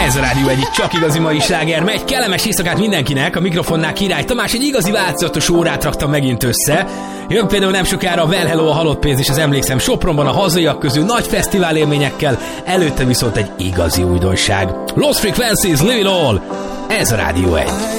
Ez a Rádió egyik csak igazi mai sláger megy. Kellemes éjszakát mindenkinek, a mikrofonnál Király Tamás egy igazi változatos órát raktam megint össze. Jön például nem sokára a Well Hello, a Halott pénz és az Emlékszem Sopronban a hazaiak közül nagy fesztivál élményekkel, előtte viszont egy igazi újdonság. Lost Frequencies, Live It All! Ez a Rádió 1.